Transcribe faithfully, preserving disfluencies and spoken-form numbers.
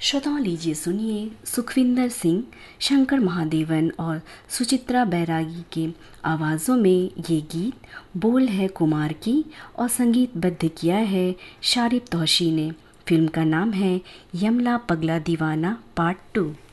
श्रोताओं, लीजिए सुनिए सुखविंदर सिंह, शंकर महादेवन और सुचित्रा बैरागी के आवाज़ों में ये गीत। बोल है कुमार की और संगीतबद्ध किया है शारिब तौशी ने। फिल्म का नाम है यमला पगला दीवाना पार्ट टू।